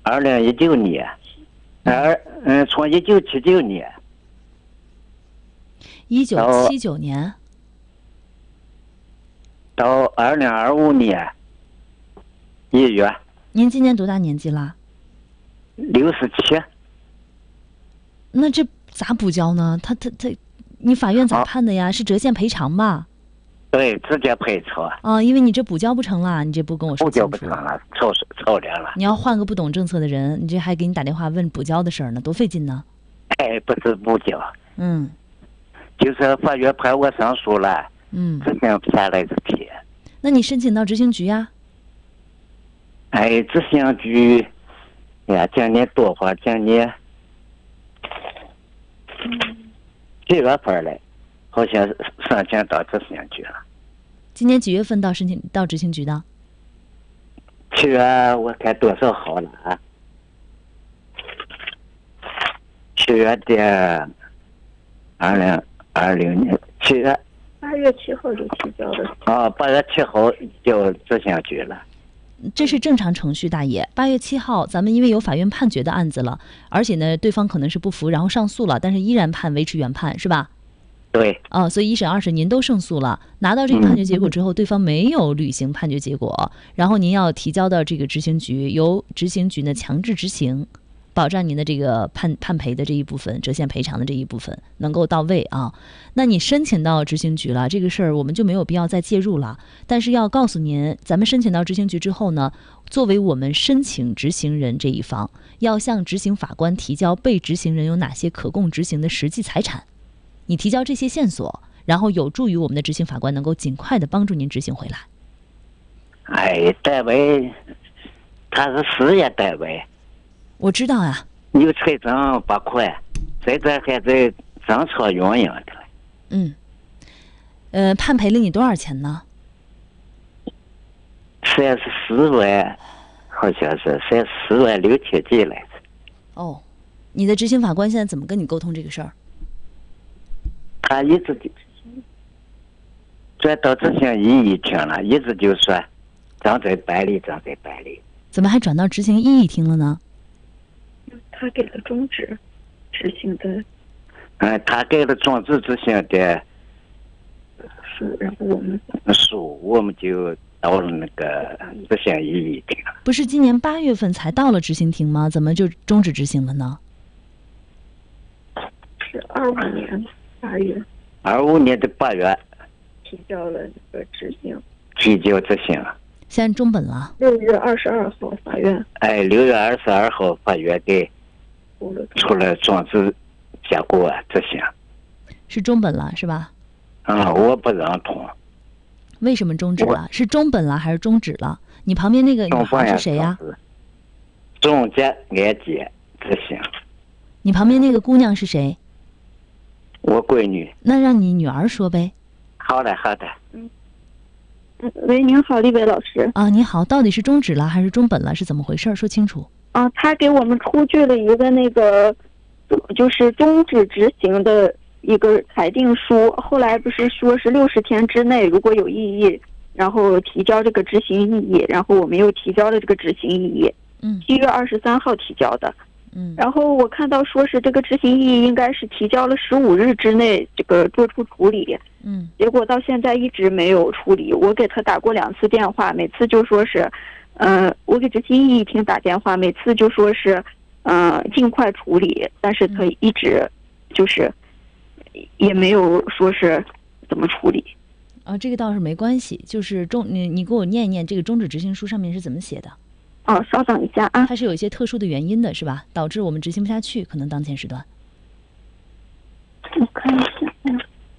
2019年，从1979年 1979年到2025年1月。 您今年多大年纪啦 ？67。 那这咋补交呢？你法院咋判的呀？是折现赔偿吧？ 对，直接赔偿。 因为你这补交不成了，你这不跟我说清楚。 补交不成了，凑量了。 你要换个不懂政策的人，你这还给你打电话问补交的事儿呢，多费劲呢。 不是补交。就是法院判我上诉了。执行下来这批。 那你申请到执行局呀？ 执行局，今年多会儿，今年几月份来？好像申请到执行局了。 今年几月份到执行局的 ？7月，我看多少号了啊？7月的2020年7月。 8月7号就提交的。 8月7号就执行局了。 这是正常程序，大爷。8月7号，咱们因为有法院判决的案子了，而且呢，对方可能是不服，然后上诉了，但是依然维持原判，是吧？ 对。 所以1审2审您都胜诉了，拿到这个判决结果之后，对方没有履行判决结果，然后您要提交到这个执行局，由执行局呢强制执行，保障您的这个判赔的这一部分，折现赔偿的这一部分能够到位啊。那你申请到执行局了，这个事儿我们就没有必要再介入了。但是要告诉您，咱们申请到执行局之后呢，作为我们申请执行人这一方，要向执行法官提交被执行人有哪些可供执行的实际财产。你提交这些线索，然后有助于我们的执行法官能够尽快的帮助您执行回来。 单位他是事业单位。 我知道呀。 有财政拨款，在这还在政策运营的。判赔了你多少钱呢 ？34万，好像是34万6千几来着。 你的执行法官现在怎么跟你沟通这个事儿？ 他一直转到执行一议庭了，一直就说正在办理。 怎么还转到执行一议庭了呢？ 他给了终止执行的。 他给了终止执行的书，然后我们就到了那个执行一议庭。 不是今年8月份才到了执行庭吗？怎么就终止执行了呢？ 是25年8月。 25年的8月提交了那个执行。 提交执行。 现在中本了。 6月22号法院。 6月22号法院给出了终止结果执行。 是中本了是吧？ 我不认同。 为什么终止了？是中本了还是终止了？你旁边那个女孩是谁呀？ 中介安检执行。 你旁边那个姑娘是谁？ 我闺女。 那让你女儿说呗。 好的。 喂，您好，立伟老师。 你好，到底是终止了还是中本了？是怎么回事？说清楚。 他给我们出具了一个那个，就是终止执行的一个裁定书。后来不是说是60天之内如果有异议，然后提交这个执行异议，然后我们又提交了这个执行异议。7月23号提交的。然后我看到说是这个执行异议应该是提交了15日之内这个做出处理。结果到现在一直没有处理。我给他打过2次电话，每次就说是，我给执行异议庭打电话，每次就说是，尽快处理，但是他一直就是也没有说是怎么处理。 这个倒是没关系，就是你给我念一念这个终止执行书上面是怎么写的。 稍等一下啊。 它是有一些特殊的原因的，是吧？导致我们执行不下去，可能当前时段。 我看一下。